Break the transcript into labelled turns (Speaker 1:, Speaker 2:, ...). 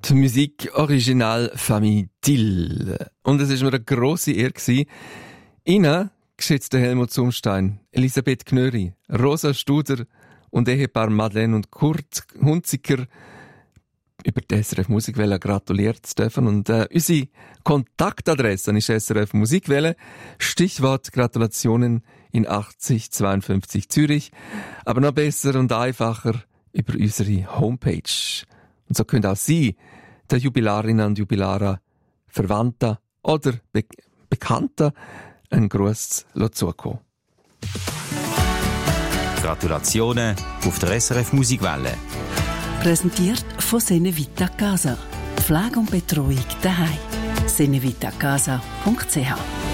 Speaker 1: Die Musik Original Famille Till. Und es war mir eine grosse Ehre gewesen, Ihnen, geschätzter Helmut Zumstein, Elisabeth Knöri, Rosa Studer und Ehepaar Madeleine und Kurt Hunziker über die SRF Musikwelle gratuliert zu dürfen. Und unsere Kontaktadresse ist SRF Musikwelle. Stichwort Gratulationen in 8052 Zürich. Aber noch besser und einfacher über unsere Homepage. Und so können auch Sie, der Jubilarinnen und Jubilarer, Verwandter oder Bekannter, einen Gruß zukommen.
Speaker 2: Gratulationen auf der SRF Musikwelle.
Speaker 3: Präsentiert von Senevita Casa. Pflege und Betreuung daheim. senevitacasa.ch